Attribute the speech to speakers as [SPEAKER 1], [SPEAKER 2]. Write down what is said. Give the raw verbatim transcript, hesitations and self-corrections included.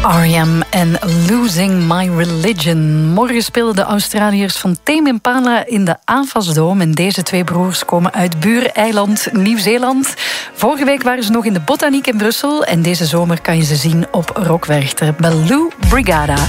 [SPEAKER 1] R E M en Losing My Religion. Morgen spelen de Australiërs van Tame Impala in de Avas Dome. En deze twee broers komen uit buureiland Nieuw-Zeeland. Vorige week waren ze nog in de Botaniek in Brussel. En deze zomer kan je ze zien op Rock Werchter. Baloo Brigada.